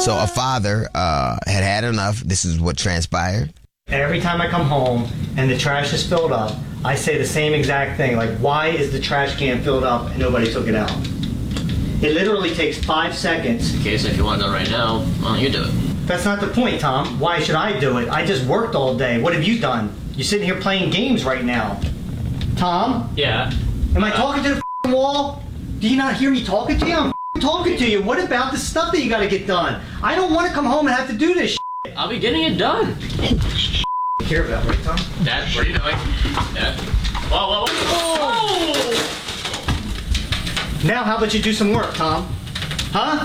So a father had enough. This is what transpired. Every time I come home and the trash is filled up, I say the same exact thing. Like, why is the trash can filled up and nobody took it out? It literally takes 5 seconds. Okay, so if you want it done right now, why don't you do it? That's not the point, Tom. Why should I do it? I just worked all day. What have you done? You're sitting here playing games right now. Tom? Yeah? Am I talking to the wall? Do you not hear me talking to you? I'm talking to you. What about the stuff that you gotta get done? I don't want to come home and have to do this. I'll be getting it done. You care about, right, Tom? Dad, what are you doing? Dad? Whoa, whoa, whoa! Now how about you do some work, Tom? Huh?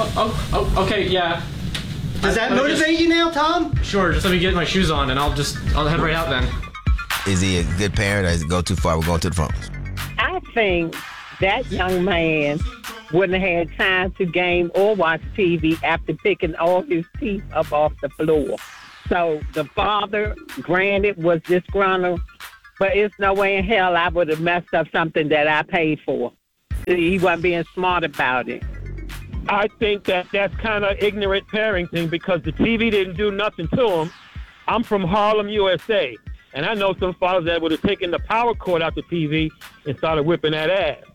Okay, yeah. Does that motivate you now, Tom? Sure, just let me get my shoes on and I'll head right out then. Is he a good parent or does he go too far? We're going to the phones. I think that young man wouldn't have had time to game or watch TV after picking all his teeth up off the floor. So the father, granted, was disgruntled, but it's no way in hell I would have messed up something that I paid for. He wasn't being smart about it. I think that's kind of ignorant parenting because the TV didn't do nothing to him. I'm from Harlem, USA, and I know some fathers that would have taken the power cord out the TV and started whipping that ass.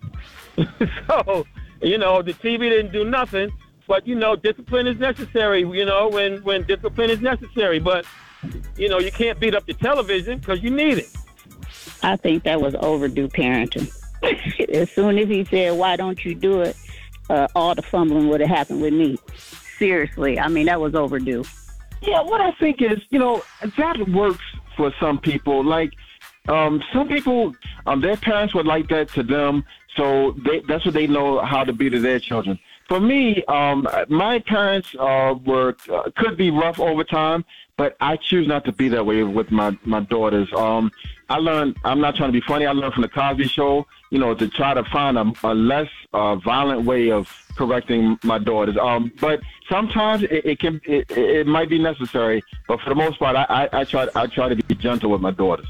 So, the TV didn't do nothing, but, discipline is necessary, when discipline is necessary. But, you can't beat up the television because you need it. I think that was overdue parenting. As soon as he said, why don't you do it, all the fumbling would have happened with me. Seriously. I mean, that was overdue. Yeah, what I think is, that works for some people. Like, some people, their parents were like that to them, so that's what they know how to be to their children. For me, my parents could be rough over time, but I choose not to be that way with my daughters. I learned, I'm not trying to be funny, I learned from the Cosby Show, to try to find a less violent way of correcting my daughters. But sometimes it might be necessary, but for the most part, I try to be gentle with my daughters.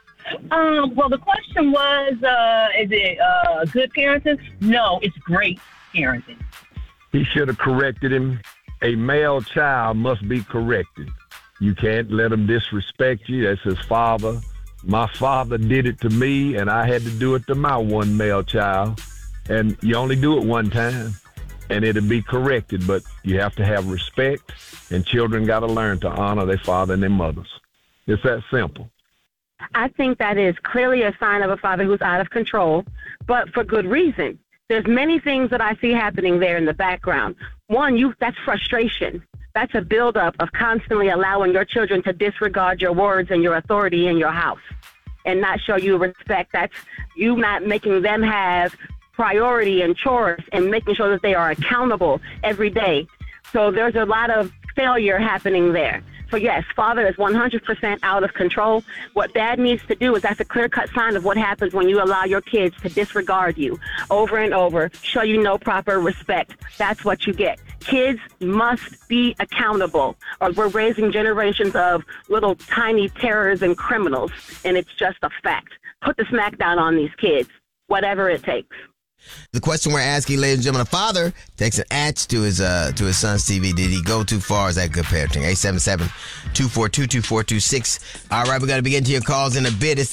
Well, the question was, is it good parenting? No, it's great parenting. He should have corrected him. A male child must be corrected. You can't let him disrespect you. That's his father. My father did it to me, and I had to do it to my one male child. And you only do it one time, and it'll be corrected. But you have to have respect, and children got to learn to honor their father and their mothers. It's that simple. I think that is clearly a sign of a father who's out of control, but for good reason. There's many things that I see happening there in the background. One, that's frustration. That's a buildup of constantly allowing your children to disregard your words and your authority in your house and not show you respect. That's you not making them have priority and chores and making sure that they are accountable every day. So there's a lot of failure happening there. So yes, father is 100% out of control. What dad needs to do is that's a clear-cut sign of what happens when you allow your kids to disregard you over and over, show you no proper respect. That's what you get. Kids must be accountable, or we're raising generations of little tiny terrors and criminals, and it's just a fact. Put the smack down on these kids, whatever it takes. The question we're asking, ladies and gentlemen, a father takes an axe to his son's TV. Did he go too far? Is that good parenting? 877-242-2426. All right, we're going to begin to your calls in a bit. It's the